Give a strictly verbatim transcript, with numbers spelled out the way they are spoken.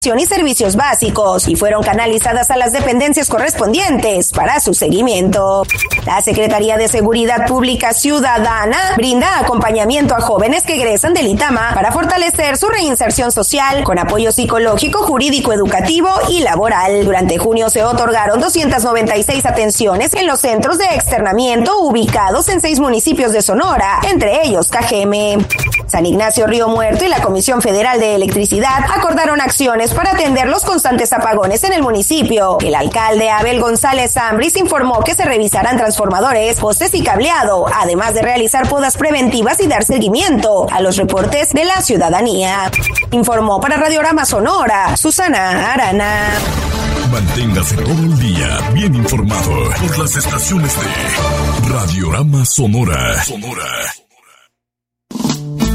y servicios básicos y fueron canalizadas a las dependencias correspondientes para su seguimiento. La Secretaría de Seguridad Pública Ciudadana brinda acompañamiento a jóvenes que egresan del ITAMA para fortalecer su reinserción social con apoyo psicológico, jurídico, educativo y laboral. Durante junio se otorgaron doscientas noventa y seis atenciones en los centros de externamiento ubicados en seis municipios de Sonora, entre ellos Cajeme. San Ignacio Río Muerto y la Comisión Federal de Electricidad acordaron acciones para atender los constantes apagones en el municipio. El alcalde Abel González Ambris informó que se revisarán transformadores, postes y cableado, además de realizar podas preventivas y dar seguimiento a los reportes de la ciudadanía. Informó para Radiorama Sonora, Susana Arana. Manténgase todo el día bien informado por las estaciones de Radiorama Sonora. Sonora.